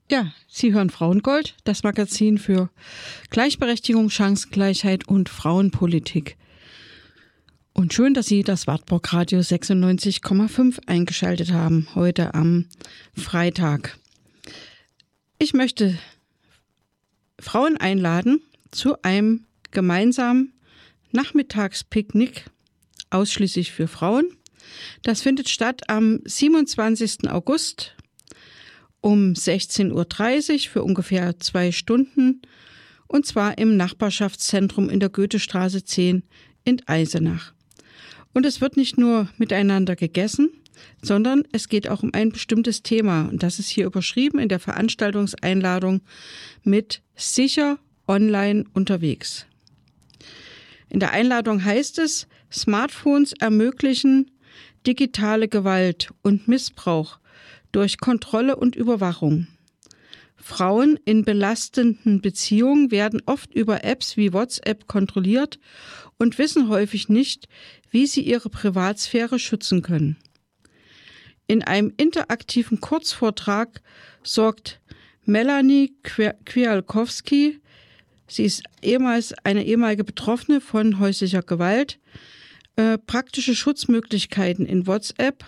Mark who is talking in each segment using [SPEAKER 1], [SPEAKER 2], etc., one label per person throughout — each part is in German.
[SPEAKER 1] Ja, Sie hören Frauengold, das Magazin für Gleichberechtigung, Chancengleichheit und Frauenpolitik. Und schön, dass Sie das Wartburg Radio 96,5 eingeschaltet haben, heute am Freitag. Ich möchte Frauen einladen zu einem gemeinsamen Nachmittagspicknick, ausschließlich für Frauen. Das findet statt am 27. August um 16.30 Uhr für ungefähr 2 Stunden, und zwar im Nachbarschaftszentrum in der Goethestraße 10 in Eisenach. Und es wird nicht nur miteinander gegessen, sondern es geht auch um ein bestimmtes Thema. Und das ist hier überschrieben in der Veranstaltungseinladung mit sicher online unterwegs. In der Einladung heißt es, Smartphones ermöglichen digitale Gewalt und Missbrauch durch Kontrolle und Überwachung. Frauen in belastenden Beziehungen werden oft über Apps wie WhatsApp kontrolliert und wissen häufig nicht, wie sie ihre Privatsphäre schützen können. In einem interaktiven Kurzvortrag sorgt Melanie Kwiatkowski, sie ist eine ehemalige Betroffene von häuslicher Gewalt, praktische Schutzmöglichkeiten in WhatsApp.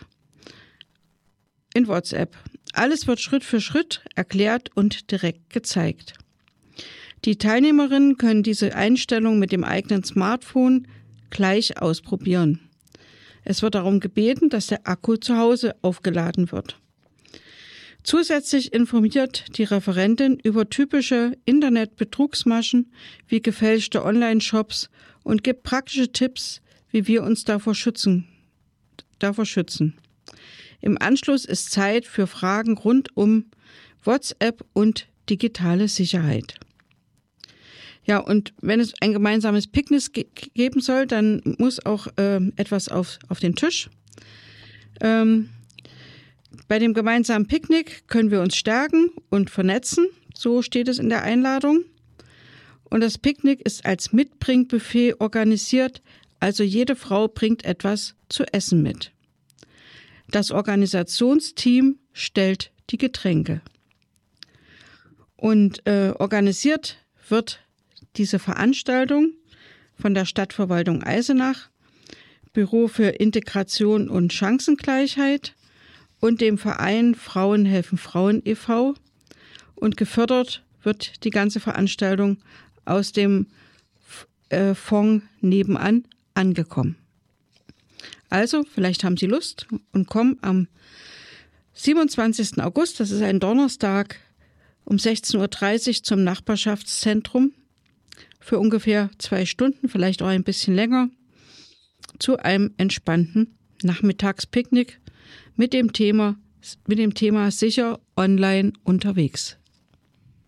[SPEAKER 1] Alles wird Schritt für Schritt erklärt und direkt gezeigt. Die Teilnehmerinnen können diese Einstellung mit dem eigenen Smartphone gleich ausprobieren. Es wird darum gebeten, dass der Akku zu Hause aufgeladen wird. Zusätzlich informiert die Referentin über typische Internetbetrugsmaschen wie gefälschte Online-Shops und gibt praktische Tipps, wie wir uns davor schützen. Im Anschluss ist Zeit für Fragen rund um WhatsApp und digitale Sicherheit. Ja, und wenn es ein gemeinsames Picknick geben soll, dann muss auch etwas auf den Tisch. Bei dem gemeinsamen Picknick können wir uns stärken und vernetzen, so steht es in der Einladung. Und das Picknick ist als Mitbringbuffet organisiert, also jede Frau bringt etwas zu essen mit. Das Organisationsteam stellt die Getränke. Und organisiert wird diese Veranstaltung von der Stadtverwaltung Eisenach, Büro für Integration und Chancengleichheit und dem Verein Frauen helfen Frauen e.V. Und gefördert wird die ganze Veranstaltung aus dem Fonds nebenan angekommen. Also, vielleicht haben Sie Lust und kommen am 27. August, das ist ein Donnerstag, um 16.30 Uhr zum Nachbarschaftszentrum für ungefähr 2 Stunden, vielleicht auch ein bisschen länger, zu einem entspannten Nachmittagspicknick mit dem Thema sicher online unterwegs.